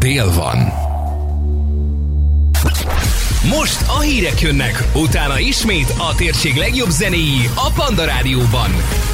dél van. Most a hírek jönnek, utána ismét a térség legjobb zenéi a Panda Rádióban.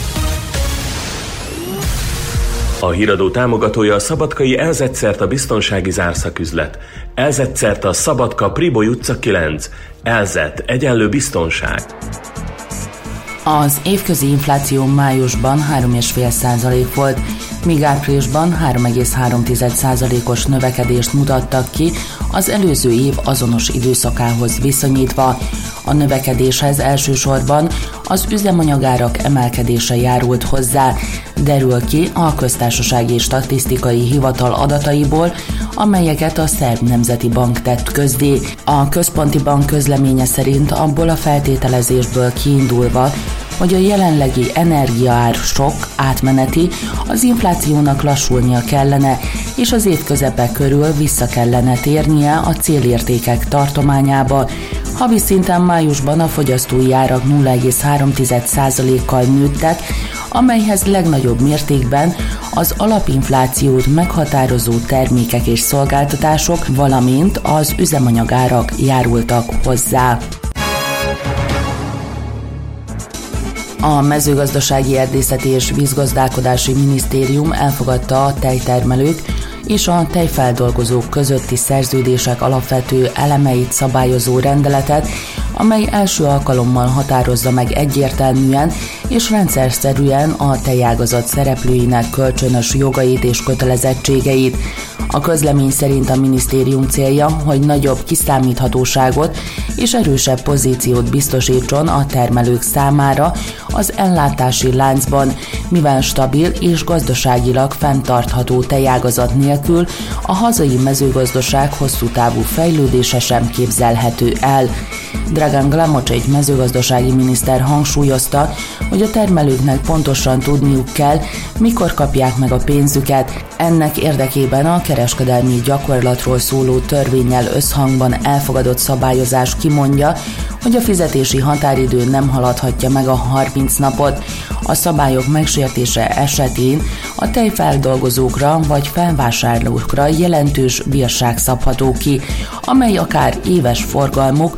A híradó támogatója a szabadkai Elzetszerta biztonsági zárszaküzlet. Elzetszerta Szabadka Priboly utca 9. Elzet egyenlő biztonság. Az évközi infláció májusban 3,5% volt, míg áprilisban 3,3%-os növekedést mutattak ki az előző év azonos időszakához viszonyítva. A növekedéshez elsősorban az üzemanyagárak emelkedése járult hozzá, derül ki a Köztársasági Statisztikai Hivatal adataiból, amelyeket a Szerb Nemzeti Bank tett közzé. A Központi Bank közleménye szerint abból a feltételezésből kiindulva, hogy a jelenlegi energiaár sok átmeneti, az inflációnak lassulnia kellene, és az év közepe körül vissza kellene térnie a célértékek tartományába. Havi szinten májusban a fogyasztói árak 0,3%-kal nőttek, amelyhez legnagyobb mértékben az alapinflációt meghatározó termékek és szolgáltatások, valamint az üzemanyagárak járultak hozzá. A Mezőgazdasági, Erdészeti és Vízgazdálkodási Minisztérium elfogadta a tejtermelők és a tejfeldolgozók közötti szerződések alapvető elemeit szabályozó rendeletet, amely első alkalommal határozza meg egyértelműen és rendszerszerűen a tejágazat szereplőinek kölcsönös jogait és kötelezettségeit. A közlemény szerint a minisztérium célja, hogy nagyobb kiszámíthatóságot és erősebb pozíciót biztosítson a termelők számára az ellátási láncban, mivel stabil és gazdaságilag fenntartható tejágazat nélkül a hazai mezőgazdaság hosszú távú fejlődése sem képzelhető el. Dragan Glamocsics mezőgazdasági miniszter hangsúlyozta, hogy a termelőknek pontosan tudniuk kell, mikor kapják meg a pénzüket. Ennek érdekében a kereskedelmi gyakorlatról szóló törvénnyel összhangban elfogadott szabályozás kimondja, hogy a fizetési határidő nem haladhatja meg a 30 napot. A szabályok megsértése esetén a tejfeldolgozókra vagy felvásárlókra jelentős bírság szabható ki, amely akár éves forgalmuk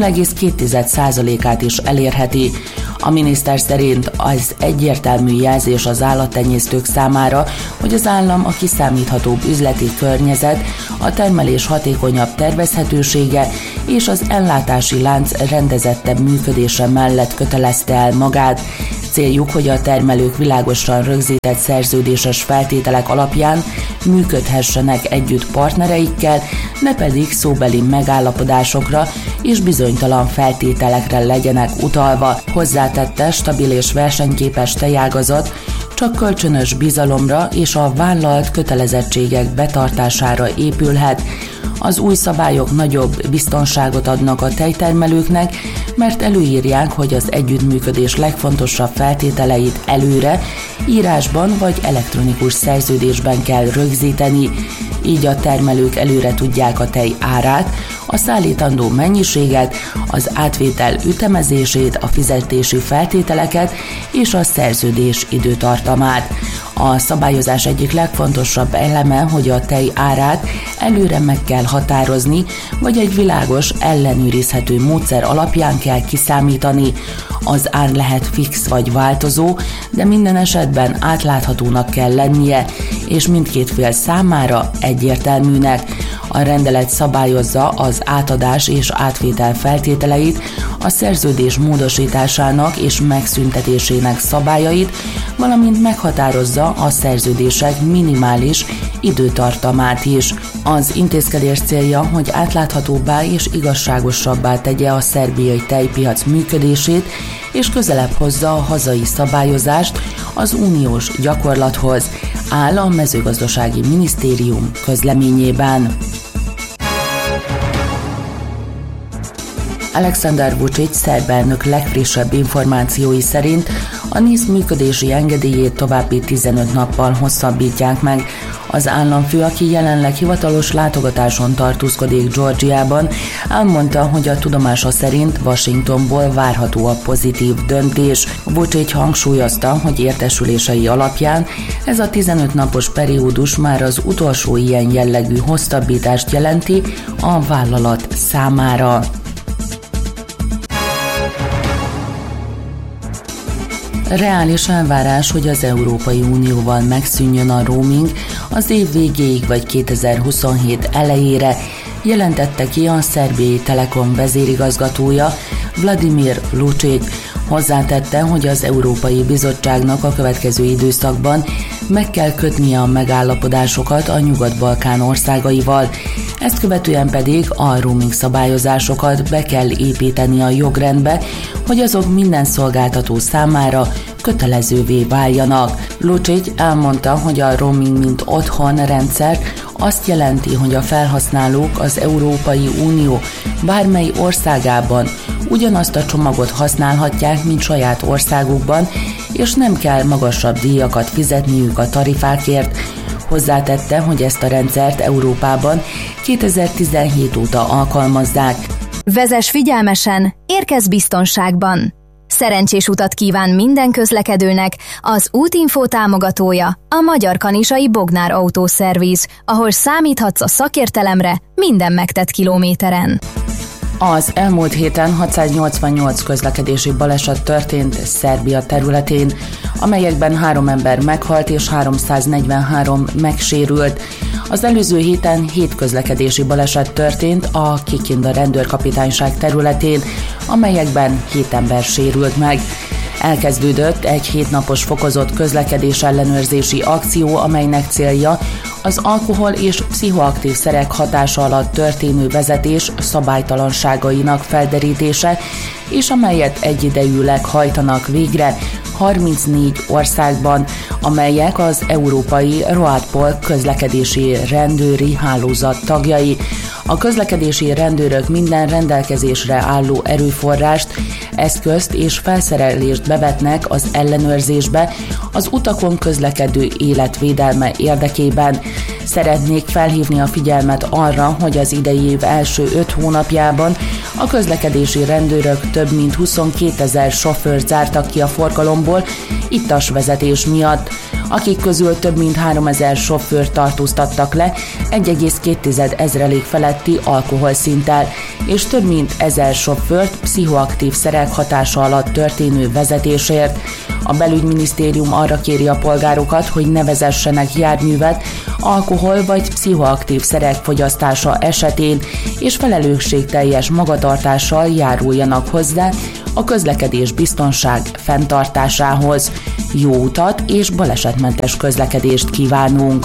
0,2%-át is elérheti. A miniszter szerint az egyértelmű jelzés az állattenyésztők számára, hogy az állam a kiszámíthatóbb üzleti környezet, a termelés hatékonyabb tervezhetősége és az ellátási lánc rendezettebb működése mellett kötelezte el magát. Céljuk, hogy a termelők világosan rögzített szerződéses feltételek alapján működhessenek együtt partnereikkel, ne pedig szóbeli megállapodásokra és bizonytalan feltételekre legyenek utalva. Hozzátette, stabil és versenyképes tejágazat csak kölcsönös bizalomra és a vállalt kötelezettségek betartására épülhet. Az új szabályok nagyobb biztonságot adnak a tejtermelőknek, mert előírják, hogy az együttműködés legfontosabb feltételeit előre, írásban vagy elektronikus szerződésben kell rögzíteni. Így a termelők előre tudják a tej árát, a szállítandó mennyiséget, az átvétel ütemezését, a fizetési feltételeket és a szerződés időtartamát. A szabályozás egyik legfontosabb eleme, hogy a tej árát előre meg kell határozni, vagy egy világos, ellenőrizhető módszer alapján kell kiszámítani. Az ár lehet fix vagy változó, de minden esetben átláthatónak kell lennie, és mindkét fél számára egyértelműnek. A rendelet szabályozza az átadás és átvétel feltételeit, a szerződés módosításának és megszüntetésének szabályait, valamint meghatározza a szerződések minimális időtartamát is. Az intézkedés célja, hogy átláthatóbbá és igazságosabbá tegye a szerbiai tejpiac működését, és közelebb hozza a hazai szabályozást az uniós gyakorlathoz, áll a Mezőgazdasági Minisztérium közleményében. Alexander Vučić szerb elnök legfrissebb információi szerint a NIS működési engedélyét további 15 nappal hosszabbítják meg. Az államfő, aki jelenleg hivatalos látogatáson tartózkodik Georgiában, elmondta, hogy a tudomása szerint Washingtonból várható a pozitív döntés. Vučić hangsúlyozta, hogy értesülései alapján ez a 15 napos periódus már az utolsó ilyen jellegű hosszabbítást jelenti a vállalat számára. Reális elvárás, hogy az Európai Unióval megszűnjön a roaming az év végéig vagy 2027 elejére, jelentette ki a Szerbiai Telekom vezérigazgatója Vladimir Lučić. Hozzátette, hogy az Európai Bizottságnak a következő időszakban meg kell kötnie a megállapodásokat a Nyugat-Balkán országaival, ezt követően pedig a roaming szabályozásokat be kell építeni a jogrendbe, hogy azok minden szolgáltató számára kötelezővé váljanak. Lučić elmondta, hogy a roaming mint otthon rendszer azt jelenti, hogy a felhasználók az Európai Unió bármely országában ugyanazt a csomagot használhatják, mint saját országukban, és nem kell magasabb díjakat fizetniük a tarifákért. Hozzátette, hogy ezt a rendszert Európában 2017 óta alkalmazzák. Vezess figyelmesen, érkezz biztonságban! Szerencsés utat kíván minden közlekedőnek az Útinfo támogatója, a Magyar Kanizsai Bognár Autószerviz, ahol számíthatsz a szakértelemre minden megtett kilométeren. Az elmúlt héten 688 közlekedési baleset történt Szerbia területén, amelyekben 3 ember meghalt és 343 megsérült. Az előző héten 7 közlekedési baleset történt a Kikinda rendőrkapitányság területén, amelyekben 7 ember sérült meg. Elkezdődött egy 7 napos fokozott közlekedés ellenőrzési akció, amelynek célja az alkohol és pszichoaktív szerek hatása alatt történő vezetés szabálytalanságainak felderítése, és amelyet egyidejűleg hajtanak végre 34 országban, amelyek az Európai ROADPOL közlekedési rendőri hálózat tagjai. A közlekedési rendőrök minden rendelkezésre álló erőforrást, eszközt és felszerelést bevetnek az ellenőrzésbe az utakon közlekedő életvédelme érdekében. Szeretnék felhívni a figyelmet arra, hogy az idei év első 5 hónapjában a közlekedési rendőrök több mint 22 000 sofőrt zártak ki a forgalomból ittas vezetés miatt, akik közül több mint 3000 sofőrt tartóztattak le 1,2 ezrelék feletti alkoholszinttel, és több mint 1000 sofőrt pszichoaktív szerek hatása alatt történő vezetésért. A belügyminisztérium arra kéri a polgárokat, hogy ne vezessenek járművet alkohol vagy pszichoaktív szerek fogyasztása esetén, és felelősségteljes magatartással járuljanak hozzá a közlekedés biztonság fenntartásához. Jó utat és balesetmentes közlekedést kívánunk!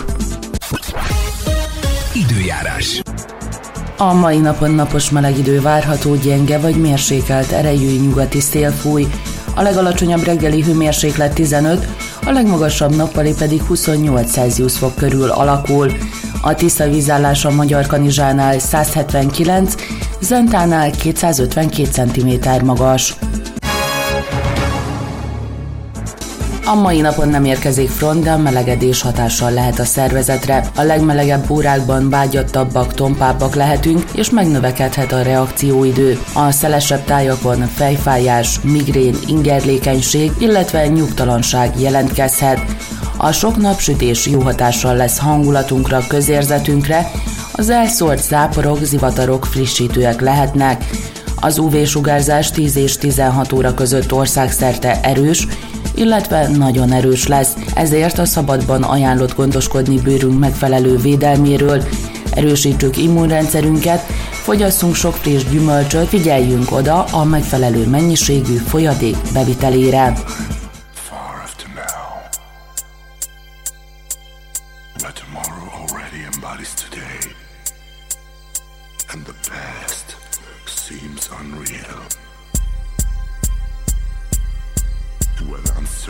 Időjárás. A mai napon napos meleg idő várható, gyenge vagy mérsékelt erejű nyugati szél fúj. A legalacsonyabb reggeli hőmérséklet 15, a legmagasabb nappali pedig 28 Celsius fok körül alakul. A Tisza vízállás a Magyar-Kanizsánál 179, Zentánál 252 cm magas. A mai napon nem érkezik front, de a melegedés hatással lehet a szervezetre. A legmelegebb órákban vágyattabbak, tompábbak lehetünk, és megnövekedhet a reakcióidő. A szelesebb tájakon fejfájás, migrén, ingerlékenység, illetve nyugtalanság jelentkezhet. A sok napsütés jó hatással lesz hangulatunkra, közérzetünkre, az elszórt záporok, zivatarok frissítőek lehetnek. Az UV-sugárzás 10 és 16 óra között országszerte erős, illetve nagyon erős lesz, ezért a szabadban ajánlott gondoskodni bőrünk megfelelő védelméről, erősítsük immunrendszerünket, fogyasszunk sok friss gyümölcsöt, figyeljünk oda a megfelelő mennyiségű folyadék bevitelére. Seems unreal. Whether I'm